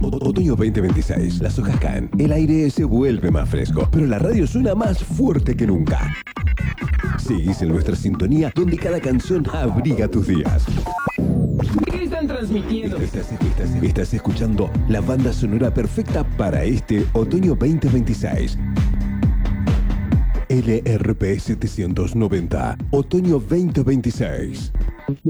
Otoño 2026. Las hojas caen, el aire se vuelve más fresco, pero la radio suena más fuerte que nunca. Seguís en nuestra sintonía, donde cada canción abriga tus días. ¿Qué están transmitiendo? Estás escuchando la banda sonora perfecta para este otoño 2026. LRP 790, otoño 2026.